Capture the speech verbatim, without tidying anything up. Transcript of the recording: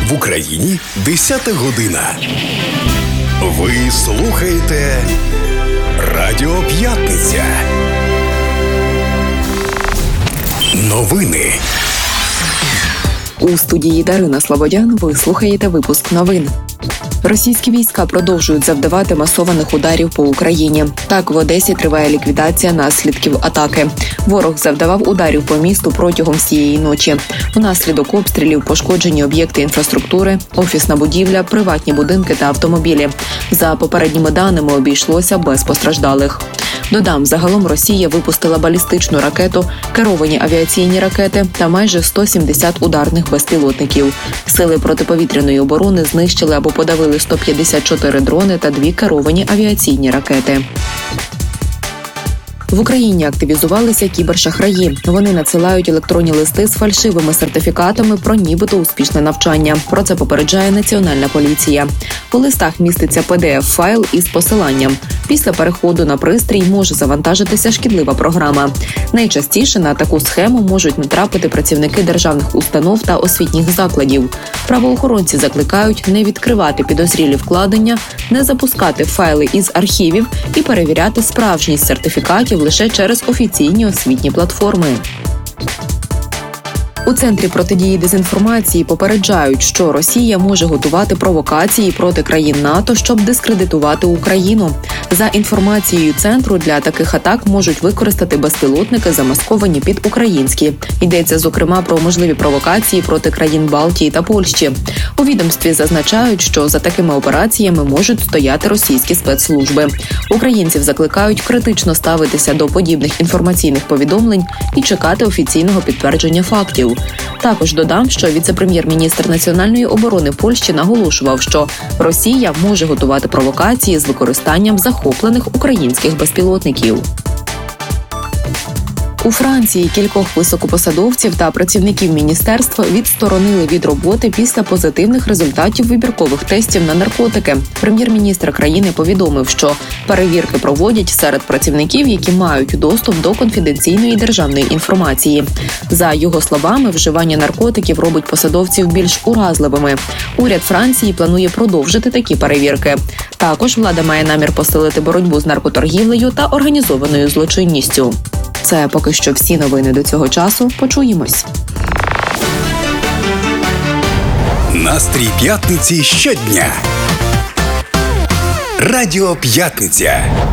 В Україні десята година. Ви слухаєте Радіо П'ятниця. Новини. У студії Дарина Слободян ви слухаєте випуск новин. Російські війська продовжують завдавати масованих ударів по Україні. Так, в Одесі триває ліквідація наслідків атаки. Ворог завдавав ударів по місту протягом всієї ночі. Внаслідок обстрілів пошкоджені об'єкти інфраструктури, офісна будівля, приватні будинки та автомобілі. За попередніми даними обійшлося без постраждалих. Додам, загалом Росія випустила балістичну ракету, керовані авіаційні ракети та майже сто сімдесят ударних безпілотників. Сили протиповітряної оборони знищили або подавили сто п'ятдесят чотири дрони та дві керовані авіаційні ракети. В Україні активізувалися кібершахраї. Вони надсилають електронні листи з фальшивими сертифікатами про нібито успішне навчання. Про це попереджає Національна поліція. У листах міститься пі ді еф-файл із посиланням. Після переходу на пристрій може завантажитися шкідлива програма. Найчастіше на таку схему можуть натрапити працівники державних установ та освітніх закладів. Правоохоронці закликають не відкривати підозрілі вкладення, не запускати файли із архівів і перевіряти справжність сертифікатів лише через офіційні освітні платформи. У Центрі протидії дезінформації попереджають, що Росія може готувати провокації проти країн НАТО, щоб дискредитувати Україну. За інформацією Центру, для таких атак можуть використати безпілотники, замасковані під українські. Йдеться, зокрема, про можливі провокації проти країн Балтії та Польщі. У відомстві зазначають, що за такими операціями можуть стояти російські спецслужби. Українців закликають критично ставитися до подібних інформаційних повідомлень і чекати офіційного підтвердження фактів. Також додам, що віце-прем'єр-міністр національної оборони Польщі наголошував, що Росія може готувати провокації з використанням захоплених українських безпілотників. У Франції кількох високопосадовців та працівників міністерства відсторонили від роботи після позитивних результатів вибіркових тестів на наркотики. Прем'єр-міністр країни повідомив, що перевірки проводять серед працівників, які мають доступ до конфіденційної державної інформації. За його словами, вживання наркотиків робить посадовців більш уразливими. Уряд Франції планує продовжити такі перевірки. Також влада має намір посилити боротьбу з наркоторгівлею та організованою злочинністю. Це поки що всі новини до цього часу. Почуємось. Настрій п'ятниці щодня. Радіо П'ятниця.